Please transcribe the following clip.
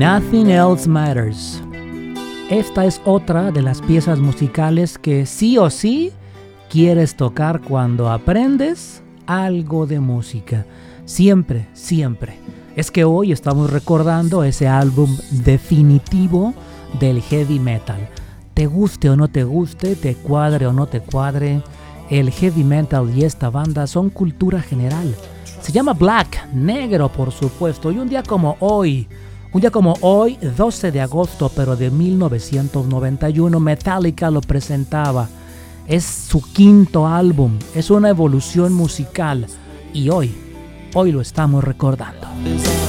Nothing Else Matters. Esta es otra de las piezas musicales que sí o sí quieres tocar cuando aprendes algo de música. Siempre, siempre. Es que hoy estamos recordando ese álbum definitivo del heavy metal. Te guste o no te guste, te cuadre o no te cuadre, el heavy metal y esta banda son cultura general. Se llama Black, negro por supuesto, y un día como hoy, 12 de agosto pero de 1991, Metallica lo presentaba. Es su quinto álbum, es una evolución musical y hoy lo estamos recordando.